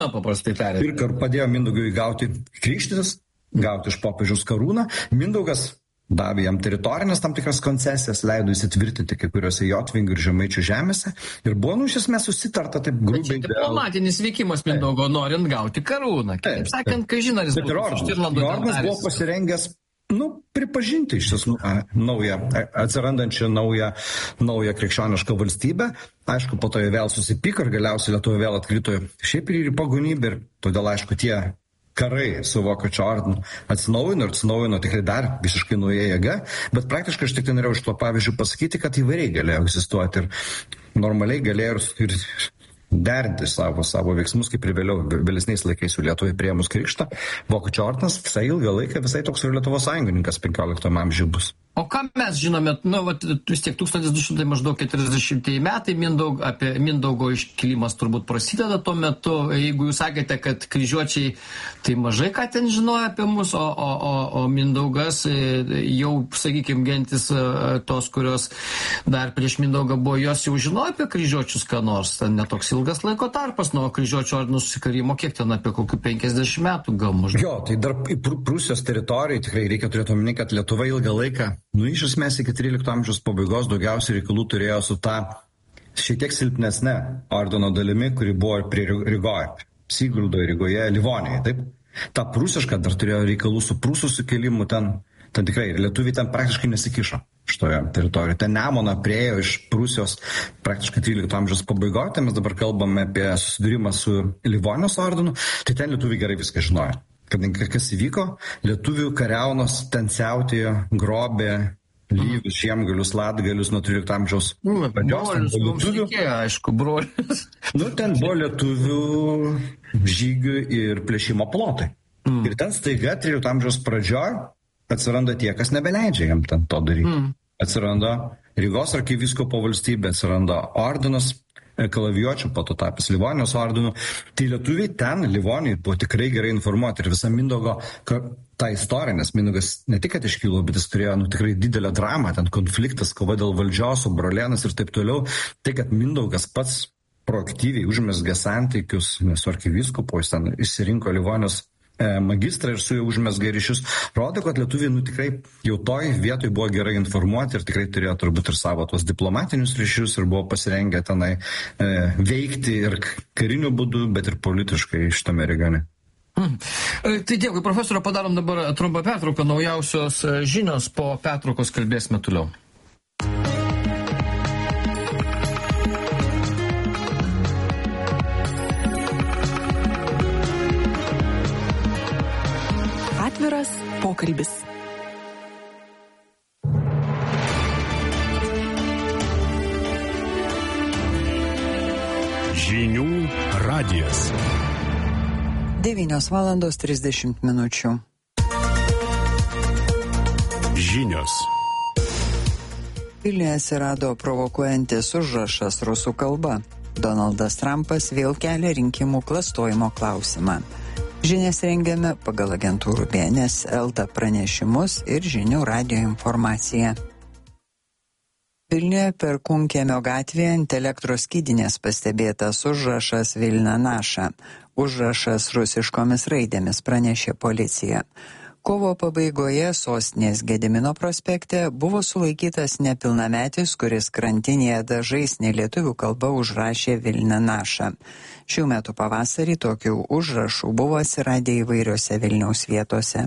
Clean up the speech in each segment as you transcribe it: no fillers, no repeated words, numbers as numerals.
paprastai tariant. Ir padėjo Mindaugui gauti krikštytis, gauti iš popiežiaus karūną. Mindaugas davė jam teritorinės tam tikras koncesijas, leido įsitvirtinti kai kuriuose Jotvingių ir Žemaičių žemėse. Ir buvo, iš esmės, susitarta taip grubiai. Tai diplomatinis veikimas Mindaugo norint gauti karūną. Kaip sakant, kai žinai, jis Ordinas buvo pasirengęs pripažinti iš tiesų atsirandančią naują krikščionišką valstybę. Aišku, po to jie vėl susipyko ir galiausiai Lietuva vėl atkrito šiaip ir į pagonybę. Ir todėl, aišku, tie karai su Vokiečių ordinu atsinaujino tikrai dar visiškai nauja jėga, bet praktiškai aš tik tai norėjau iš to pavyzdžių pasakyti, kad įvairiai galėjo egzistuoti ir normaliai galėjo ir derinti savo veiksmus, kaip ir vėlesniais laikais su Lietuvai priėmus krikštą. Vokiečių ordinas visai ilgą laiką visai toks ir Lietuvos sąjungininkas 15 amžiuje bus. O ką mes žinome, vis tiek 1240 metai, apie Mindaugo iškilimas turbūt prasideda tuo metu. Jeigu jūs sakėte, kad kryžiuočiai tai mažai ką ten žinojo apie mus, o Mindaugas jau, sakykime, gentis tos, kurios dar prieš Mindaugą buvo, jos jau žinojo apie kryžiuočius ką nors. Ten netoks ilgas laiko tarpas nuo kryžiuočių ordino susikarimo, kiek ten apie kokių 50 metų gal maždaug. Jo, tai dar Prūsijos teritorijai tikrai reikia turėti omeny, kad Lietuva ilgą laiką iš esmės iki 13 amžiaus pabaigos daugiausiai reikalų turėjo su ta šiek tiek silpnesnė ordino dalimi, kuri buvo prie Rygoje, Siguldoje, Rygoje, Livonijoje, taip? Ta prūsiška dar turėjo reikalų su prūsų sukėlimu, ten tikrai ir lietuviai ten praktiškai nesikišo šitoje teritorijoje. Ten Nemuną priėjo iš Prūsijos praktiškai 13 amžiaus pabaigoje, tai mes dabar kalbame apie susidūrimą su Livonijos ordinu, tai ten lietuviai gerai viską žinojo. Kadangi kas įvyko, lietuvių kariaunos ten siautėjo, grobė Lyvius, Žiemgalius, Latgalius nuo 13 amžiaus pradžios. Aišku, brolius. Ten buvo lietuvių žygių ir plėšimo plotai. Ir ten staiga 13 amžiaus pradžioje atsiranda tie, kas nebeleidžia jam ten to daryti. Atsiranda Rygos arkivyskupo valstybė, atsiranda ordinas kalavijuočių, po to tapęs Livonijos ordinu. Tai lietuviai ten, Livonijai, buvo tikrai gerai informuoti ir visa Mindaugo ta istorija, nes Mindaugas ne tik, kad iškilo, bet jis turėjo tikrai didelę dramą, ten konfliktas, kova dėl valdžios, su brolėnas ir taip toliau. Tai, kad Mindaugas pats proaktyviai užmezgė santykius, nes arkivyskupo jis ten išsirinko Livonijos magistrą ir su juo užmezgė ryšius, rodo, kad lietuviai tikrai jau toj vietoj buvo gerai informuoti ir tikrai turėjo turbūt ir savo tuos diplomatinius ryšius ir buvo pasirengę tenai veikti ir kariniu būdu, bet ir politiškai šitame regione. Tai dėkui, profesorio, padarom dabar trumpą pertrauką, naujausios žinios, po pertraukos kalbėsime toliau. Atviras pokalbis. Žinių radijas. 9:30 Žinios. Vilniuje atsirado provokuojantis užrašas rusų kalba. Donaldas Trumpas vėl kelia rinkimų klastojimo klausimą. Žinias rengiame pagal agentūrų BNS LT pranešimus ir Žinių radijo informaciją. Vilniuje per Kunkiemio gatvėje ant elektros skydinės pastebėtas užrašas Vilna naša. Užrašas rusiškomis raidėmis, pranešė policija. Kovo pabaigoje sostinės Gedimino prospekte buvo sulaikytas nepilnametis, kuris krantinėje dažais nelietuvių kalba užrašė Vilna naša. Šių metų pavasarį tokių užrašų buvo atsiradę įvairiose Vilniaus vietose.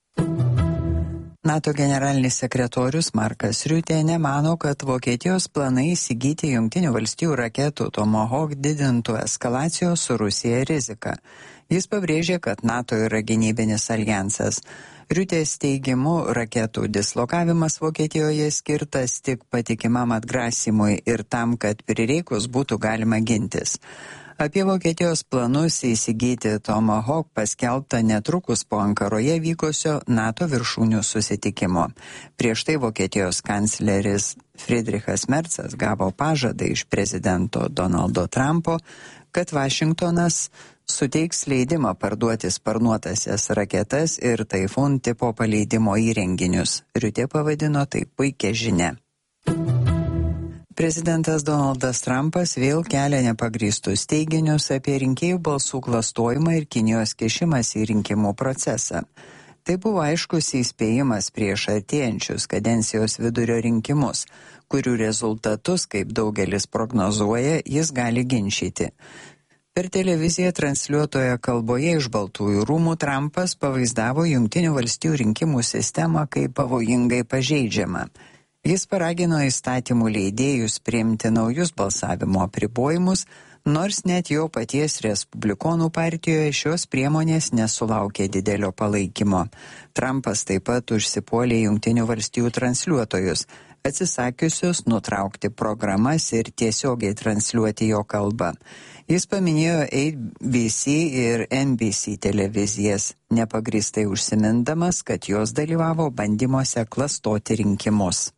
NATO generalinis sekretorius Markas Riutė nemano, kad Vokietijos planai įsigyti Jungtinių valstijų raketų Tomahawk didintų eskalacijos su Rusija riziką. Jis pabrėžė, kad NATO yra gynybinis aljansas. Riutės teigimu, raketų dislokavimas Vokietijoje skirtas tik patikimam atgrasimui ir tam, kad prireikus būtų galima gintis. Apie Vokietijos planus įsigyti Tomahawk paskelbta netrukus po Ankaroje vykusio NATO viršūnių susitikimo. Prieš tai Vokietijos kancleris Friedrichas Merzas gavo pažadą iš prezidento Donaldo Trumpo, kad Vašingtonas suteiks leidimą parduoti sparnuotasias raketas ir Taifun tipo paleidimo įrenginius. Riutė pavadino tai puikia žinia. Prezidentas Donaldas Trumpas vėl kelia nepagrįstus teiginius apie rinkėjų balsų klastojimą ir Kinijos kišimąsi į rinkimų procesą. Tai buvo aiškus įspėjimas prieš artėjančius kadencijos vidurio rinkimus, kurių rezultatus, kaip daugelis prognozuoja, jis gali ginčyti. Per televiziją transliuotoje kalboje iš Baltųjų rūmų Trumpas pavaizdavo Jungtinių valstijų rinkimų sistemą kaip pavojingai pažeidžiamą. Jis paragino įstatymų leidėjus priimti naujus balsavimo apribojimus, nors net jo paties Respublikonų partijoje šios priemonės nesulaukė didelio palaikymo. Trumpas taip pat užsipuolė Jungtinių valstijų transliuotojus, atsisakiusius nutraukti programas ir tiesiogiai transliuoti jo kalbą. Jis paminėjo ABC ir NBC televizijas, nepagrįstai užsimindamas, kad jos dalyvavo bandymuose klastoti rinkimus.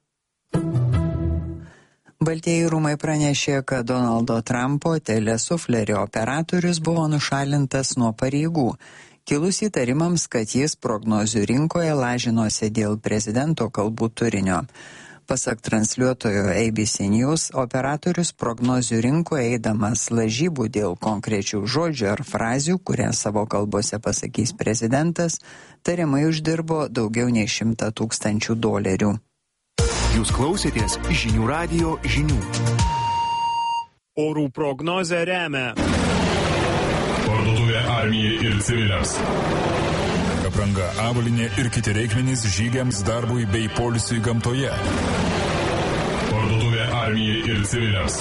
Baltieji rūmai pranešė, kad Donaldo Trumpo telesuflerio operatorius buvo nušalintas nuo pareigų, kilus įtarimams, kad jis prognozių rinkoje lažinosi dėl prezidento kalbų turinio. Pasak transliuotojo ABC News, operatorius prognozių rinkoje eidamas lažybų dėl konkrečių žodžių ar frazių, kurią savo kalbose pasakys prezidentas, tariamai uždirbo daugiau nei $100,000. Jūs klausėtės Žinių radijo žinių. Orų prognozę remia Parduotuvė Armijai ir civiliams. Apranga, avalynė ir kiti reikmenys žygiams, darbui bei poilsiui gamtoje. Parduotuvė Armijai ir civiliams.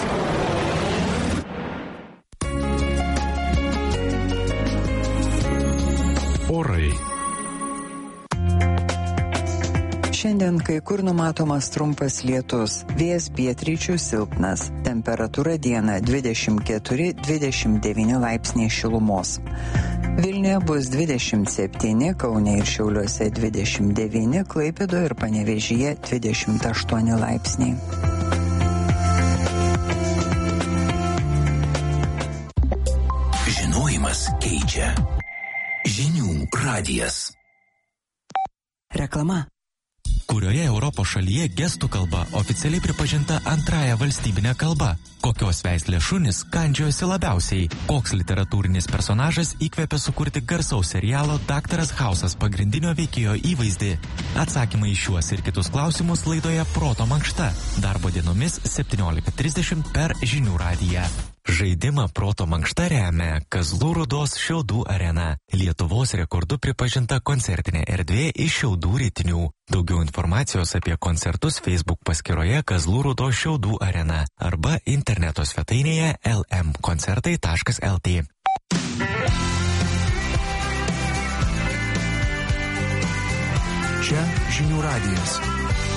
Orai. Šiandien kai kur numatomas trumpas lietus, vėjas pietryčių silpnas, temperatūra dieną 24-29 laipsniai šilumos. Vilniuje bus 27, Kaune ir Šiauliuose 29, Klaipėdoje ir Panevėžyje 28 laipsniai. Žinojimas keičia. Žinių radijas. Reklama. Kurioje Europos šalyje gestų kalba oficialiai pripažinta antrąja valstybinė kalba? Kokios veislės šunys kandžiojosi labiausiai? Koks literatūrinis personažas įkvėpė sukurti garsaus serialo Daktaras Hausas pagrindinio veikėjo įvaizdį? Atsakymai į šiuos ir kitus klausimus laidoje Proto mankšta. Darbo dienomis 17:30 per Žinių radiją. Žaidimą Proto mankšta remia Kazlų Rūdos Šiaudų arena. Lietuvos rekordu pripažinta koncertinė erdvė iš Šiaudų rytinių. Daugiau informacijos apie koncertus Facebook paskyroje Kazlų Rūdos Šiaudų arena arba interneto svetainėje lmkoncertai.lt. Čia Žinių radijas.